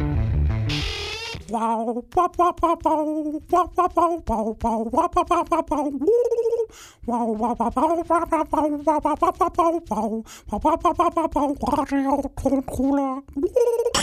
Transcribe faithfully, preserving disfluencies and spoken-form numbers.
Wow, wow, wow, wow, wow, wow, wow, wow, wow, wow, wow, wow, wow, wow. Wow, wow, wow, wow, wow, wow, wow, wow, wow, wow, wow, wow, wow, wow, wow, wow, wow, wow, Radio Tonkohle.